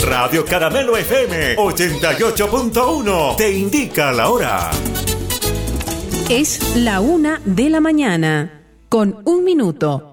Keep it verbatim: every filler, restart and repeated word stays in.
Radio Caramelo F M ochenta y ocho punto uno te indica la hora. Es la una de la mañana, con un minuto.